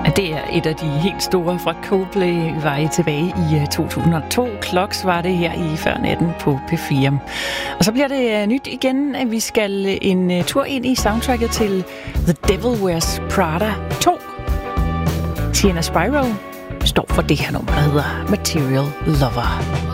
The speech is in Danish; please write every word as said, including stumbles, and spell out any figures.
Det er et af de helt store fra Coldplay. Vi var tilbage i to tusind og to. Clocks var det her i før natten på P fire. Og så bliver det nyt igen, at vi skal en tur ind i soundtracket til The Devil Wears Prada to. Sienna Spiro står for det her nummer, der hedder Material Lover.